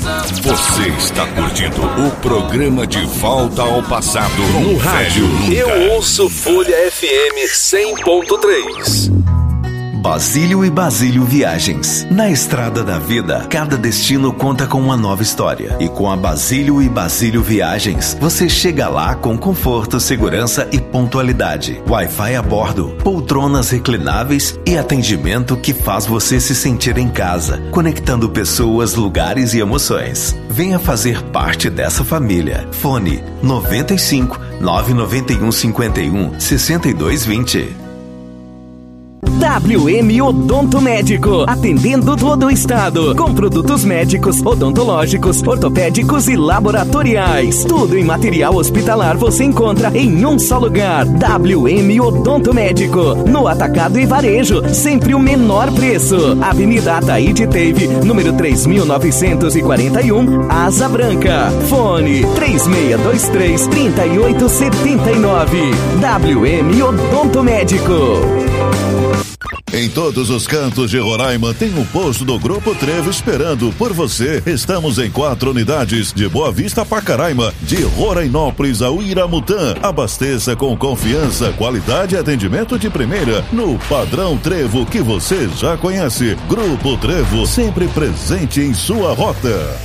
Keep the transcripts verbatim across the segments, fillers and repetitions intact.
Você está curtindo o programa De Volta ao Passado no rádio. Eu ouço Folha F M cem ponto três. Basílio e Basílio Viagens. Na estrada da vida, cada destino conta com uma nova história. E com a Basílio e Basílio Viagens, você chega lá com conforto, segurança e pontualidade. Wi-Fi a bordo, poltronas reclináveis e atendimento que faz você se sentir em casa, conectando pessoas, lugares e emoções. Venha fazer parte dessa família. Fone noventa e cinco, nove nove um cinco um, seis dois dois zero. W M Odonto Médico, atendendo todo o estado, com produtos médicos, odontológicos, ortopédicos e laboratoriais. Tudo em material hospitalar você encontra em um só lugar. W M Odonto Médico, no atacado e varejo, sempre o menor preço. Avenida Ataíde Teve, número três mil novecentos e quarenta e um, Asa Branca. Fone três seis dois três, três oito sete nove. W M Odonto Médico. Em todos os cantos de Roraima tem um posto do Grupo Trevo esperando por você. Estamos em quatro unidades, de Boa Vista a Pacaraima, de Rorainópolis ao Iramutã. Abasteça com confiança, qualidade e atendimento de primeira no padrão Trevo que você já conhece. Grupo Trevo, sempre presente em sua rota.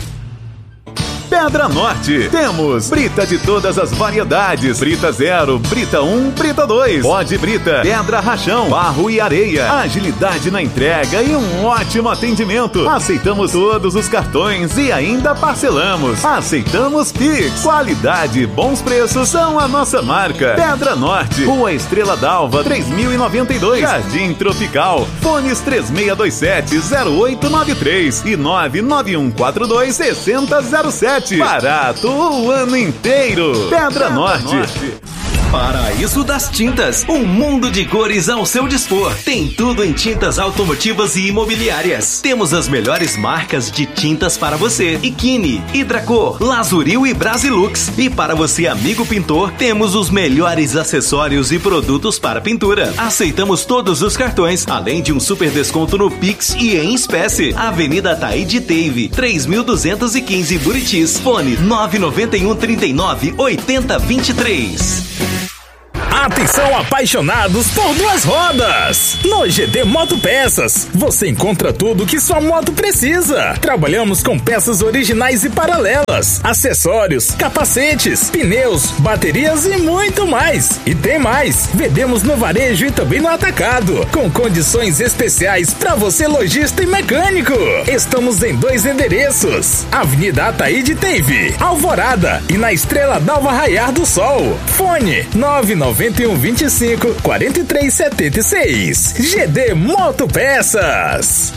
Pedra Norte, temos brita de todas as variedades, brita zero, brita um, brita dois, pó de brita, pedra rachão, barro e areia, agilidade na entrega e um ótimo atendimento. Aceitamos todos os cartões e ainda parcelamos. Aceitamos Pix. Qualidade e bons preços são a nossa marca. Pedra Norte, Rua Estrela d'Alva, três mil e noventa e dois, Jardim Tropical. Fones três seis dois sete, zero oito nove três e nove nove um quatro dois, seis zero zero sete. Barato o ano inteiro. Pedra, Pedra Norte. Norte. Paraíso das Tintas, um mundo de cores ao seu dispor. Tem tudo em tintas automotivas e imobiliárias. Temos as melhores marcas de tintas para você: Ikine, Hidracor, Lazuril e Brasilux. E para você, amigo pintor, temos os melhores acessórios e produtos para pintura. Aceitamos todos os cartões, além de um super desconto no Pix e em espécie. Avenida Ataíde Teve, três mil duzentos e quinze, Buritis. Fone nove nove um, trinta e nove, oitenta, vinte e três. Atenção, apaixonados por duas rodas! No G D Motopeças, você encontra tudo o que sua moto precisa. Trabalhamos com peças originais e paralelas, acessórios, capacetes, pneus, baterias e muito mais. E tem mais! Vendemos no varejo e também no atacado, com condições especiais para você, lojista e mecânico. Estamos em dois endereços: Avenida Ataíde Teve, Alvorada, e na Estrela d'Alva Raiar do Sol. Fone nove nove um, vinte e cinco, quarenta e três, setenta e seis. G D Motopeças.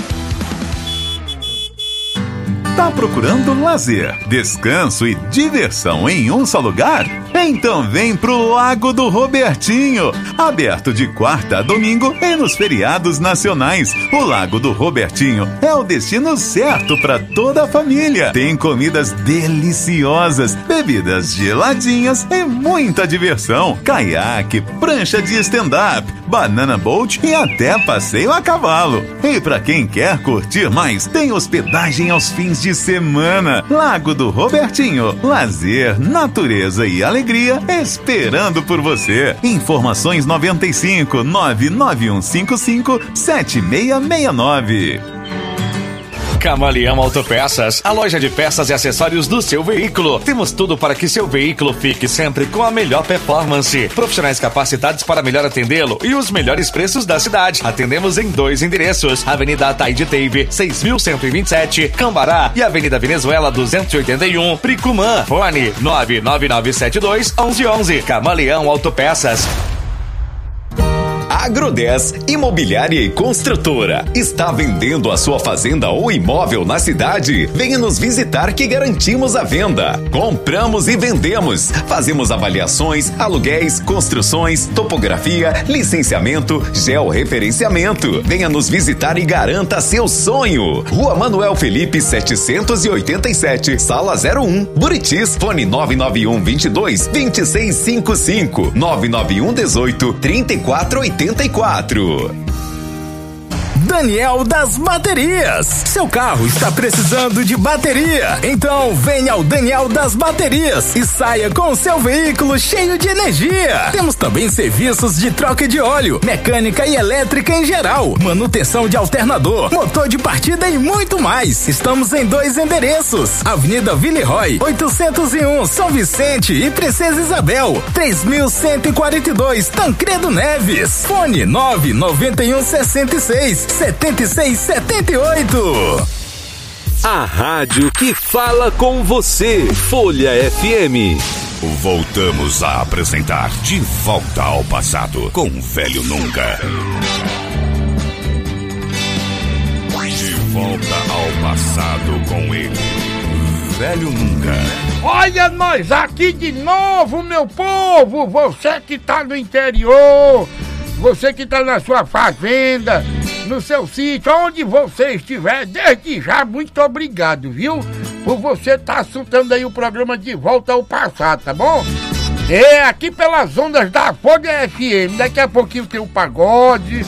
Tá procurando lazer, descanso e diversão em um só lugar? Então vem pro Lago do Robertinho, aberto de quarta a domingo e nos feriados nacionais. O Lago do Robertinho é o destino certo para toda a família. Tem comidas deliciosas, bebidas geladinhas e muita diversão. Caiaque, prancha de stand-up, banana boat e até passeio a cavalo. E para quem quer curtir mais, tem hospedagem aos fins de semana. Lago do Robertinho, lazer, natureza e alegria esperando por você. Informações noventa e cinco, nove nove um cinco cinco, sete seis seis nove. Camaleão Autopeças, a loja de peças e acessórios do seu veículo. Temos tudo para que seu veículo fique sempre com a melhor performance. Profissionais capacitados para melhor atendê-lo e os melhores preços da cidade. Atendemos em dois endereços: Avenida Ataíde Teve, seis mil cento e vinte e sete, Cambará, e Avenida Venezuela duzentos e oitenta e um, Pricumã. Fone nove nove nove sete dois, onze onze. Camaleão Autopeças. Agro dez, Imobiliária e Construtora. Está vendendo a sua fazenda ou imóvel na cidade? Venha nos visitar que garantimos a venda. Compramos e vendemos. Fazemos avaliações, aluguéis, construções, topografia, licenciamento, georreferenciamento. Venha nos visitar e garanta seu sonho. Rua Manuel Felipe setecentos e oitenta e sete, Sala zero um, Buritis. Fone nove nove um, vinte e dois, vinte e seis cinquenta e cinco, nove nove um, dezoito, trinta e quatro oitenta e quatro. Daniel das Baterias. Seu carro está precisando de bateria? Então venha ao Daniel das Baterias e saia com o seu veículo cheio de energia. Temos também serviços de troca de óleo, mecânica e elétrica em geral, manutenção de alternador, motor de partida e muito mais. Estamos em dois endereços: Avenida Villeroy, oitocentos e um, São Vicente e Princesa Isabel, três mil cento e quarenta e dois, Tancredo Neves. Fone nove nove um sessenta e seis, setenta e seis setenta e oito. A rádio que fala com você. Folha F M. Voltamos a apresentar De Volta ao Passado com Velho Nunca. De volta ao passado com ele, Velho Nunca. Olha nós aqui de novo, meu povo. Você que tá no interior, você que tá na sua fazenda, no seu sítio, onde você estiver, desde já, muito obrigado, viu? Por você estar tá escutando aí o programa De Volta ao Passado, tá bom? É, aqui pelas ondas da Folha F M. Daqui a pouquinho tem o pagode.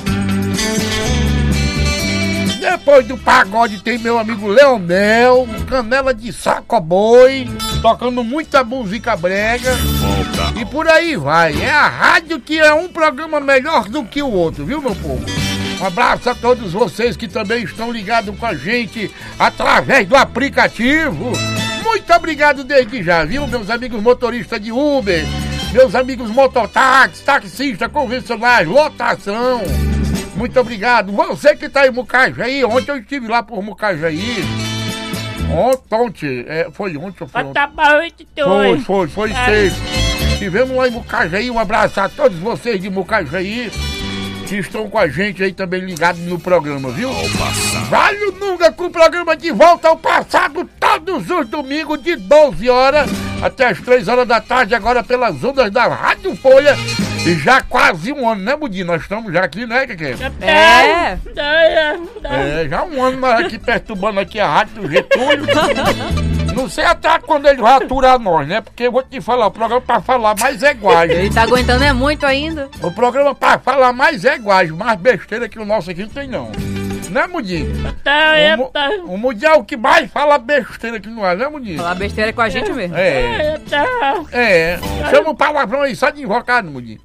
Depois do pagode tem meu amigo Leonel, Canela de Sacoboi, tocando muita música brega. E por aí vai. É a rádio que é um programa melhor do que o outro, viu, meu povo? Um abraço a todos vocês que também estão ligados com a gente através do aplicativo. Muito obrigado desde já, viu, meus amigos motoristas de Uber, meus amigos mototáxi, taxistas, convencionais, lotação. Muito obrigado. Você que tá em Mucajaí, ontem eu estive lá por Mucajaí. Ontem, é, foi ontem ou foi ontem? Foi, foi, foi sexta. Estivemos lá em Mucajaí, um abraço a todos vocês de Mucajaí que estão com a gente aí também ligados no programa, viu? Velho Nunca com o programa De Volta ao Passado todos os domingos de doze horas até as três horas da tarde, agora pelas ondas da Rádio Folha. E já quase um ano, né, Budinho? Nós estamos já aqui, né, Keke? É. É, já um ano nós aqui perturbando aqui a Rádio do Getúlio. Não sei até quando ele vai aturar nós, né? Porque eu vou te falar, o programa pra falar mais é iguais. Ele tá aguentando é muito ainda. O programa pra falar mais é iguais, mais besteira que o nosso aqui não tem não. Né, Mudinho? O, o Mudinho é o que mais fala besteira que não é, né, Mudinho? Falar besteira com a gente mesmo. É. É. Chama um palavrão aí só de invocado, Mudinho.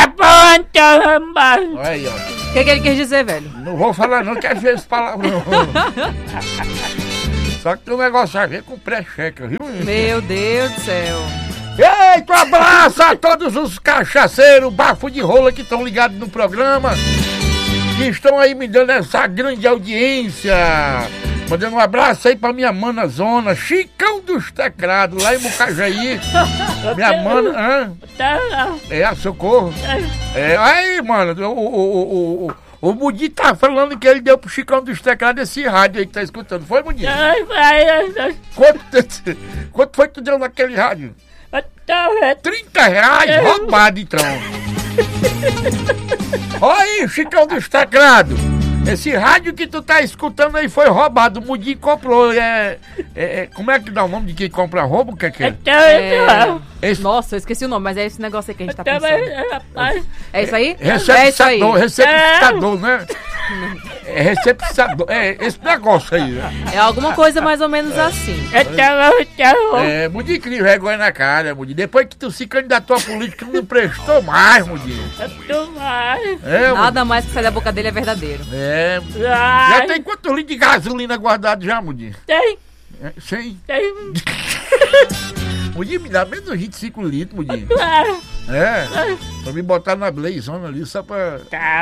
Aí, ó. O que, que ele quer dizer, velho? Não vou falar não, que às vezes palavrão. Só que tem um negócio a ver com pré-checa, viu? Meu Deus do céu. Eita, um abraço a todos os cachaceiros, bafo de rola que estão ligados no programa, que estão aí me dando essa grande audiência. Mandando um abraço aí pra minha mana zona, Chicão dos Teclados, lá em Mucajaí. Minha mana... Hã? É, socorro. É, aí, mano, o... o, o, o O Mudi tá falando que ele deu pro Chicão dos Teclados esse rádio aí que tá escutando. Foi, Mudi? Quanto, quanto foi que tu deu naquele rádio? trinta reais? Roubado, então. Olha aí, Chicão dos Teclados. Esse rádio que tu tá escutando aí foi roubado. O Mudi comprou. É, é, como é que dá o nome de quem compra roubo? Que é que é? É... Esse... Nossa, eu esqueci o nome, mas é esse negócio aí que a gente tá pensando. É isso aí? É isso aí. Receptador, né? É receptador. É esse negócio aí. Né? É alguma coisa mais ou menos é. assim. É, Mudi, cria vergonha na cara, Mudi. Depois que tu se candidatou à política, não prestou mais, Mudi. É, Nada mais que sair da boca dele é verdadeiro. É. Já tem quantos litros de gasolina guardado já, Mudi? Tem. É, Tem. Tem. Mudi, me dá menos vinte e cinco litros, Mudi. É. Pra me botar na Blazona ali, só pra...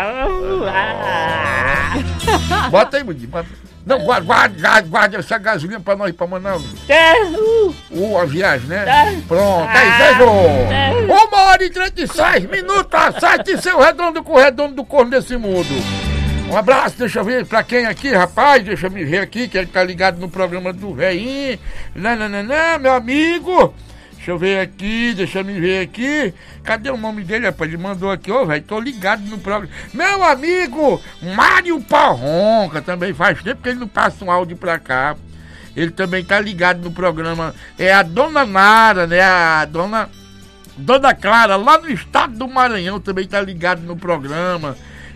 Ah. Bota aí, Mudi. Bota. Não, guarda, guarda, guarda essa gasolina pra nós ir pra Manaus. Uh, a viagem, né? Pronto, aí, fechou. Uma hora e trinta e seis minutos, acerte seu redondo com o redondo do corno desse mundo. Um abraço, deixa eu ver pra quem aqui, rapaz, deixa eu me ver aqui, que ele tá ligado no programa do Veinho. Nananana, meu amigo. Deixa eu ver aqui, deixa eu me ver aqui. Cadê o nome dele, rapaz? Ele mandou aqui, ô, oh, velho, tô ligado no programa. Meu amigo, Mário Parronca, também faz tempo que ele não passa um áudio pra cá. Ele também tá ligado no programa. É a Dona Nara, né, a Dona... Dona Clara, lá no estado do Maranhão, também tá ligado no programa.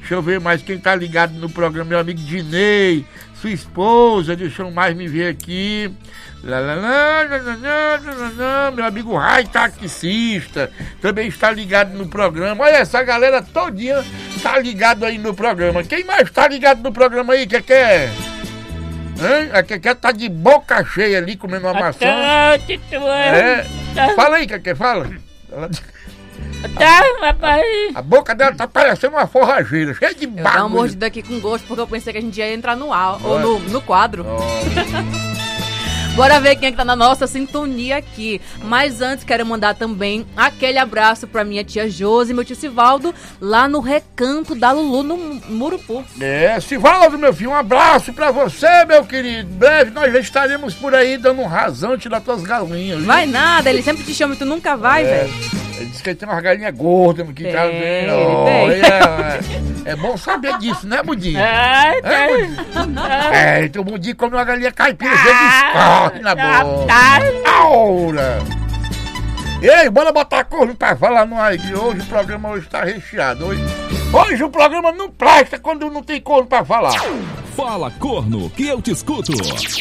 Deixa eu ver mais quem tá ligado no programa. Meu amigo Dinei, sua esposa, deixa eu mais me ver aqui. Lá, lá, lá, lá, lá, lá, lá, meu amigo Rai, taxista, também está ligado no programa. Olha, essa galera todinha tá ligado aí no programa. Quem mais tá ligado no programa aí? Que quer? Hein? A Keké tá de boca cheia ali comendo uma maçã. É. Fala aí, Keké, fala. Tá, papai. A, a boca dela tá parecendo uma forrageira, cheia de bagulho. Eu dá uma mordida aqui com gosto porque eu pensei que a gente ia entrar no ar, ou no, no quadro. Oh. Bora ver quem é que tá na nossa sintonia aqui. Mas antes, quero mandar também aquele abraço pra minha tia Josi e meu tio Sivaldo, lá no Recanto da Lulu, no Murupu. É, Sivaldo, meu filho, um abraço pra você, meu querido. Em breve nós já estaremos por aí dando um rasante das tuas galinhas. Viu? Vai nada, ele sempre te chama e tu nunca vai, é. velho. Ele disse que ele tem umas galinhas gordas no quintal dele. Oh, é, é bom saber disso, né, Budinho? É, é, Budinho? É, então o Budinho come uma galinha caipira, cheia de escorre na boca. Aura! Ei, bora botar corno pra falar no ar que hoje o programa hoje tá recheado. Hoje, hoje o programa não presta quando não tem corno pra falar. Fala, corno, que eu te escuto.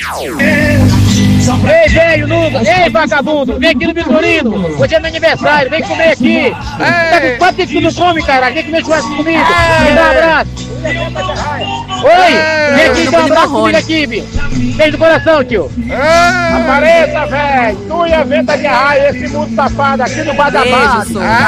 Ei, velho, Nuba! Ei, vagabundo! Vem aqui no Vitorino! Hoje é meu aniversário, vem comer aqui! Tá com quanto tempo que tu não come, cara? Vem comer churrasco comigo! Me dá um abraço! Oi! Vem aqui, dá um abraço comigo aqui, bicho! Beijo do coração, tio! Apareça, velho! Tu e a venta de raio, esse mundo safado aqui no Badabá!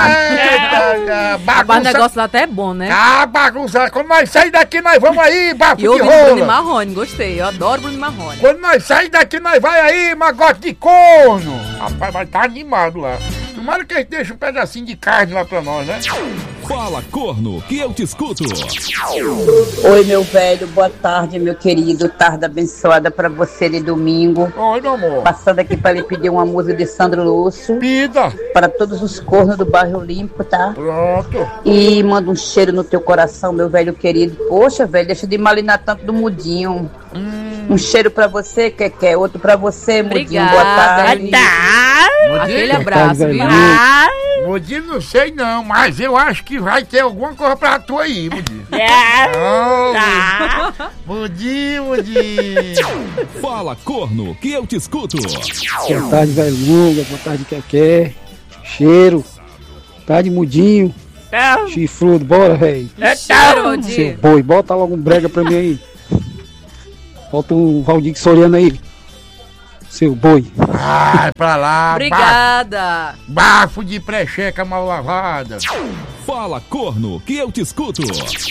O negócio lá até é bom, né? Ah, bagunça! Quando nós sair daqui, nós vamos aí, bafo de rola! E ouvindo Bruno Marrone, gostei, eu adoro Bruno Marrone. Quando nós sair daqui, nós vai aí, magote de corno! Rapaz, vai tá animado lá. Tomara que eles deixem um pedacinho de carne lá pra nós, né? Fala, corno, que eu te escuto. Oi, meu velho, boa tarde, meu querido. Tarde abençoada pra você de domingo. Oi, meu amor. Passando aqui pra lhe pedir uma música de Sandro Lúcio. Pida. Para todos os cornos do bairro Limpo, tá? Pronto. E manda um cheiro no teu coração, meu velho querido. Poxa, velho, deixa de malinar tanto do Mudinho. Hum. Um cheiro pra você, Keké. Outro pra você, Mudinho. Boa tarde. Mudinho? Aquele abraço, viu? Mudinho, não sei não, mas eu acho que vai ter alguma coisa pra tu aí, Mudinho. Oh, Mudinho, Mudinho. Fala, corno, que eu te escuto. Boa tarde, velho Lunga. Boa tarde, Keké. Cheiro. Boa tarde, Mudinho. Chifrudo, bora, velho. Seu boi, bota logo um brega pra mim aí. Bota um Valdir Soriano aí. Seu boi. Vai pra lá. Obrigada. Bafo, bafo de precheca mal lavada. Fala, corno, que eu te escuto.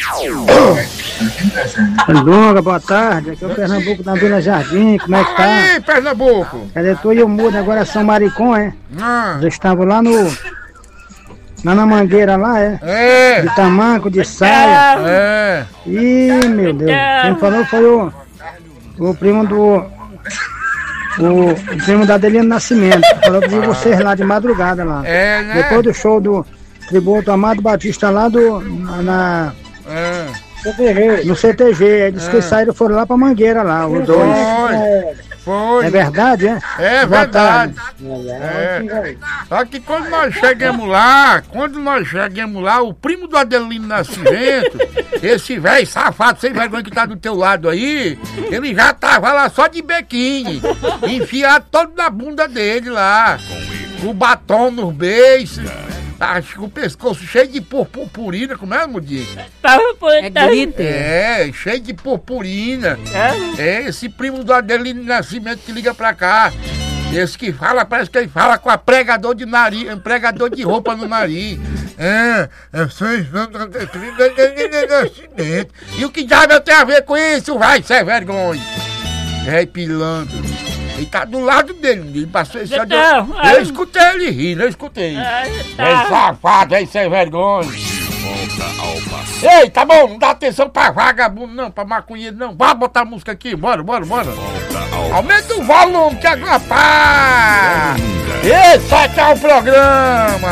Longa, boa tarde. Aqui é o Pernambuco da Vila Jardim. Como é que tá? Aí, Pernambuco. Cadê tu e o Mudo? Agora são Maricon, é? Ah. Eles estavam lá no... Lá na mangueira lá, é? É. De tamanco, de saia. É. Ih, meu Deus. Quem falou foi o... O primo do... O, o primo da Adelino Nascimento. Falou que viu vocês lá de madrugada lá. É, né? Depois do show do tributo Amado Batista lá do... Na... na é. C T G. No C T G. Aí disse é. que saíram, foram lá pra Mangueira lá, os dois. Foi. Foi. É verdade, é? É verdade. É. Só que quando nós chegamos lá, quando nós chegamos lá, o primo do Adelino Nascimento, esse velho safado, sem vergonha que tá do teu lado aí, ele já tava lá só de bequinho, enfiado todo na bunda dele lá, o batom nos beijos. Acho que o pescoço cheio de purpurina, como é, Mudinho? É glitter. É, cheio de purpurina. É? É esse primo do Adelino Nascimento que liga pra cá. Esse que fala, parece que ele fala com a pregador de nariz, um pregador de roupa no nariz. É, eu sou do Adelino Nascimento. E o que diabo tem a ver com isso? Vai, sem vergonha. É pilantra. Ele tá do lado dele, ele passou esse não, de... Eu eu escutei ele rindo, eu escutei. É safado, é sem vergonha. Ei, tá bom, não dá atenção pra vagabundo não, pra maconheiro não. Bora botar a música aqui, bora, bora, bora. Aumenta o volume que agora pá! Esse aqui é o programa.